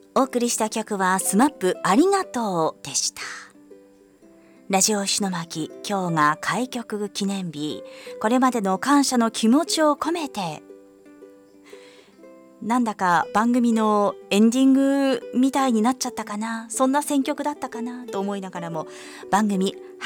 お送りした曲はスマップありがとうでした。ラジオ石巻、今日が開局記念日。これまでの感謝の気持ちを込めて、なんだか番組のエンディングみたいになっちゃったかな、そんな選曲だったかなと思いながらも、番組